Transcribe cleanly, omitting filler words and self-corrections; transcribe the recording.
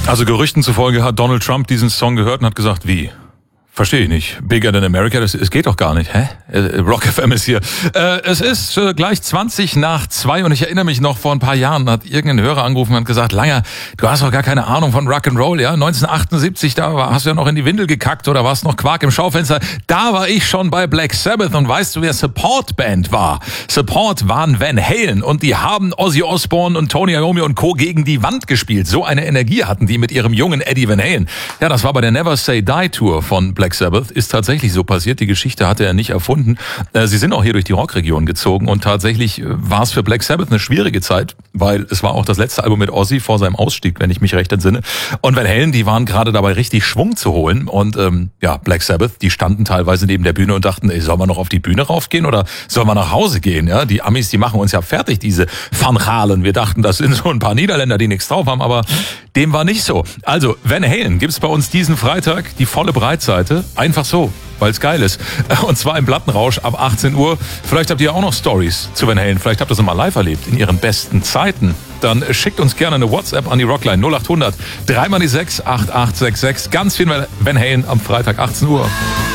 Also Gerüchten zufolge hat Donald Trump diesen Song gehört und hat gesagt, wie? Verstehe ich nicht. Bigger than America, es geht doch gar nicht. Hä? Rock FM ist hier. Es ist gleich 20:02 und ich erinnere mich noch, vor ein paar Jahren hat irgendein Hörer angerufen und hat gesagt, Langer, du hast doch gar keine Ahnung von Rock'n'Roll, ja? 1978, hast du ja noch in die Windel gekackt oder warst noch Quark im Schaufenster. Da war ich schon bei Black Sabbath und weißt du, wer Support Band war? Support waren Van Halen und die haben Ozzy Osbourne und Tony Iommi und Co. gegen die Wand gespielt. So eine Energie hatten die mit ihrem jungen Eddie Van Halen. Ja, das war bei der Never Say Die Tour von Black Sabbath, ist tatsächlich so passiert. Die Geschichte hatte er nicht erfunden. Sie sind auch hier durch die Rockregion gezogen und tatsächlich war es für Black Sabbath eine schwierige Zeit, weil es war auch das letzte Album mit Ozzy vor seinem Ausstieg, wenn ich mich recht entsinne. Und Van Halen, die waren gerade dabei, richtig Schwung zu holen. Und Black Sabbath, die standen teilweise neben der Bühne und dachten, sollen wir noch auf die Bühne raufgehen oder sollen wir nach Hause gehen? Ja, die Amis, die machen uns ja fertig, diese Van Halen. Wir dachten, das sind so ein paar Niederländer, die nichts drauf haben, aber dem war nicht so. Also Van Halen gibt's bei uns diesen Freitag die volle Breitseite. Einfach so, weil es geil ist. Und zwar im Plattenrausch ab 18 Uhr. Vielleicht habt ihr auch noch Stories zu Van Halen. Vielleicht habt ihr sie mal live erlebt in ihren besten Zeiten. Dann schickt uns gerne eine WhatsApp an die Rockline 0800 3x6 8866. Ganz viel Van Halen am Freitag 18 Uhr.